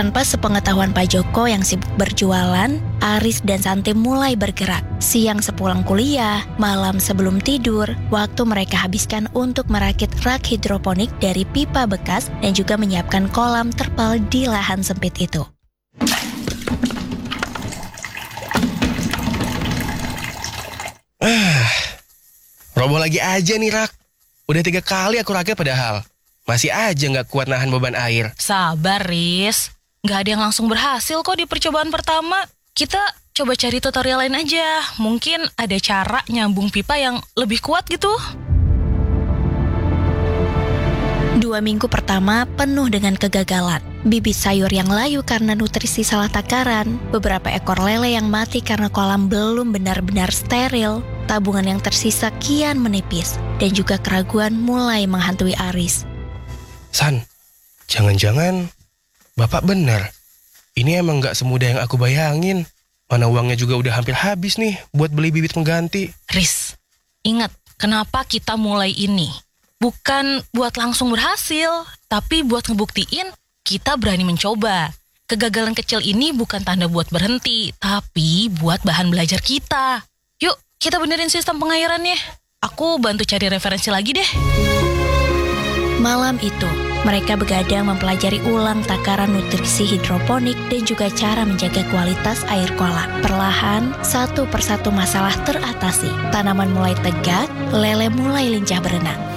Tanpa sepengetahuan Pak Joko yang sibuk berjualan, Aris dan Santi mulai bergerak. Siang sepulang kuliah, malam sebelum tidur, waktu mereka habiskan untuk merakit rak hidroponik dari pipa bekas dan juga menyiapkan kolam terpal di lahan sempit itu. Roboh lagi aja nih rak. Udah 3 kali aku rakit padahal. Masih aja gak kuat nahan beban air. Sabar, Riz. Gak ada yang langsung berhasil kok di percobaan pertama. Kita coba cari tutorial lain aja. Mungkin ada cara nyambung pipa yang lebih kuat gitu. 2 minggu pertama penuh dengan kegagalan. Bibit sayur yang layu karena nutrisi salah takaran, beberapa ekor lele yang mati karena kolam belum benar-benar steril, tabungan yang tersisa kian menipis, dan juga keraguan mulai menghantui Aris. San, jangan-jangan Bapak benar. Ini emang gak semudah yang aku bayangin. Mana uangnya juga udah hampir habis nih buat beli bibit pengganti. Riz, ingat kenapa kita mulai ini? Bukan buat langsung berhasil, tapi buat ngebuktiin kita berani mencoba. Kegagalan kecil ini bukan tanda buat berhenti, tapi buat bahan belajar kita. Yuk, kita benerin sistem pengairannya. Aku bantu cari referensi lagi deh. Malam itu, mereka begadang mempelajari ulang takaran nutrisi hidroponik dan juga cara menjaga kualitas air kolam. Perlahan, satu persatu masalah teratasi. Tanaman mulai tegak, lele mulai lincah berenang.